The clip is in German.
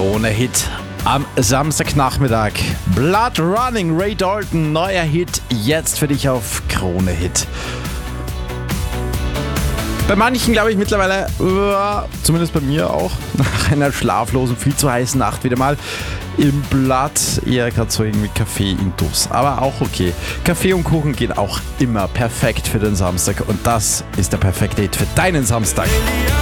Krone-Hit am Samstagnachmittag. Blood Running, Ray Dalton, neuer Hit, jetzt für dich auf Krone-Hit. Bei manchen glaube ich mittlerweile, zumindest bei mir auch, nach einer schlaflosen, viel zu heißen Nacht wieder mal im Blatt, eher gerade so irgendwie Kaffee-Intus. Aber auch okay. Kaffee und Kuchen gehen auch immer perfekt für den Samstag und das ist der perfekte Hit für deinen Samstag.